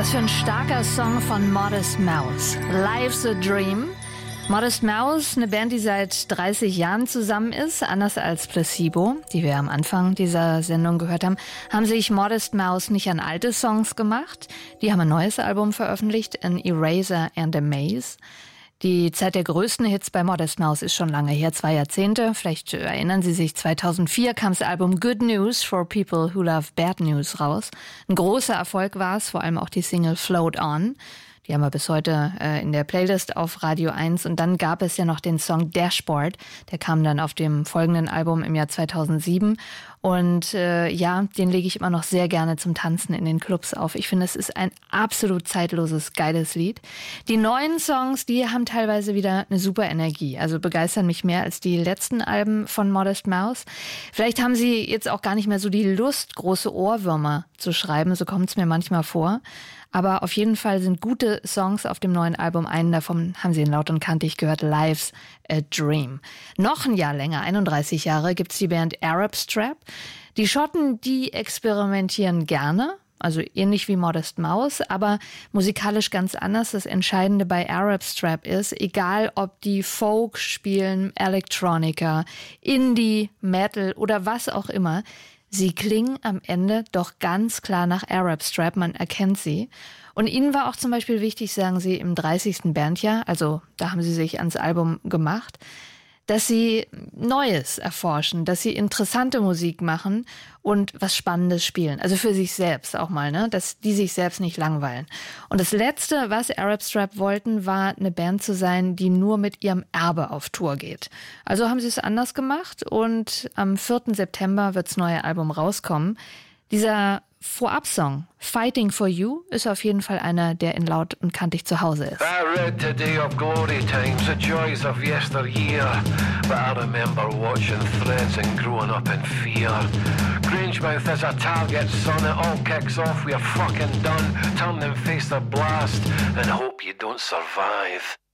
Was für ein starker Song von Modest Mouse. Life's a Dream. Modest Mouse, eine Band, die seit 30 Jahren zusammen ist, anders als Placebo, die wir am Anfang dieser Sendung gehört haben, haben sich Modest Mouse nicht an alte Songs gemacht. Die haben ein neues Album veröffentlicht, An Eraser and a Maze. Die Zeit der größten Hits bei Modest Mouse ist schon lange her, 2 Jahrzehnte. Vielleicht erinnern Sie sich, 2004 kam das Album Good News for People Who Love Bad News raus. Ein großer Erfolg war es, vor allem auch die Single Float On. Die haben wir bis heute in der Playlist auf Radio 1. Und dann gab es ja noch den Song Dashboard. Der kam dann auf dem folgenden Album im Jahr 2007. Und den lege ich immer noch sehr gerne zum Tanzen in den Clubs auf. Ich finde, es ist ein absolut zeitloses, geiles Lied. Die neuen Songs, die haben teilweise wieder eine super Energie. Also begeistern mich mehr als die letzten Alben von Modest Mouse. Vielleicht haben sie jetzt auch gar nicht mehr so die Lust, große Ohrwürmer zu schreiben. So kommt es mir manchmal vor. Aber auf jeden Fall sind gute Songs auf dem neuen Album. Einen davon haben Sie in Laut und Kantig gehört, Life's a Dream. Noch ein Jahr länger, 31 Jahre, gibt's die Band Arab Strap. Die Schotten, die experimentieren gerne, also ähnlich wie Modest Mouse, aber musikalisch ganz anders. Das Entscheidende bei Arab Strap ist, egal ob die Folk spielen, Electronica, Indie, Metal oder was auch immer, sie klingen am Ende doch ganz klar nach Arab Strap, man erkennt sie. Und ihnen war auch zum Beispiel wichtig, sagen sie, im 30. Bandjahr, also da haben sie sich ans Album gemacht, dass sie Neues erforschen, dass sie interessante Musik machen und was Spannendes spielen. Also für sich selbst auch mal, ne? Dass die sich selbst nicht langweilen. Und das Letzte, was Arab Strap wollten, war eine Band zu sein, die nur mit ihrem Erbe auf Tour geht. Also haben sie es anders gemacht und am 4. September wird das neue Album rauskommen. Dieser Vorab-Song Fighting for You ist auf jeden Fall einer, der in Laut und Kantig zu Hause ist. I read today of glory times, the joys of yesteryear, but I remember watching threads and growing up in fear. Grangemouth is a target, son, it all kicks off, we're fucking done. Turn and face the blast and hope you don't survive.